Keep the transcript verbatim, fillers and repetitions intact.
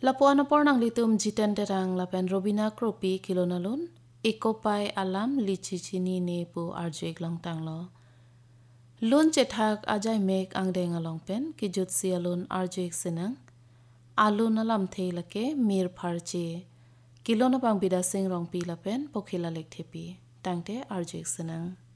Lapuan na pornang litum jitan terang lapen Robina Kropi kilonalun ikopai alam lichichini ne pu arjek long tanglo. Lun cethak ajay mek ang deng along pen kijut sialun arjek senang alun alam thei lake mir pharche kilona bang bida sing rong pi lapen pokhila lek thepi tangte arjek senang.